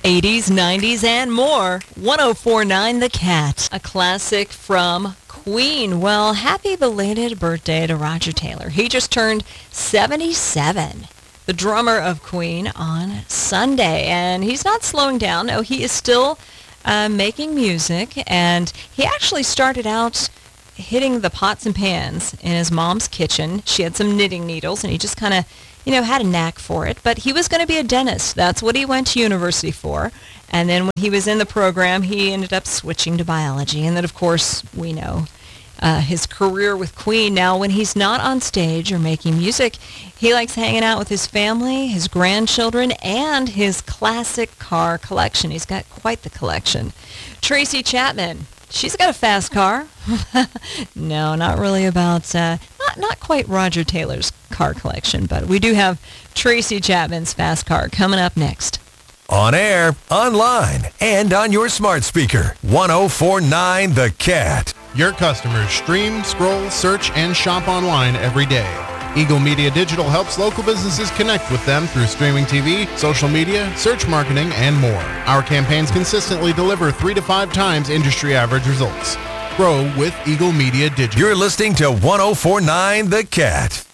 80s, 90s, and more. 104.9 The Cat, a classic from Queen. Well, happy belated birthday to Roger Taylor. He just turned 77, the drummer of Queen, on Sunday. And he's not slowing down. No, he is still making music. And he actually started out hitting the pots and pans in his mom's kitchen. She had some knitting needles, and he just kind of had a knack for it, but he was going to be a dentist. That's what he went to university for. And then when he was in the program, he ended up switching to biology. And then, of course, we know his career with Queen. Now, when he's not on stage or making music, he likes hanging out with his family, his grandchildren, and his classic car collection. He's got quite the collection. Tracy Chapman. She's got a fast car. No, not really about, not quite Roger Taylor's car collection, but we do have Tracy Chapman's fast car coming up next. On air, online, and on your smart speaker. 104.9 The Cat. Your customers stream, scroll, search, and shop online every day. Eagle Media Digital helps local businesses connect with them through streaming TV, social media, search marketing, and more. Our campaigns consistently deliver 3 to 5 times industry average results. Grow with Eagle Media Digital. You're listening to 104.9 The Cat.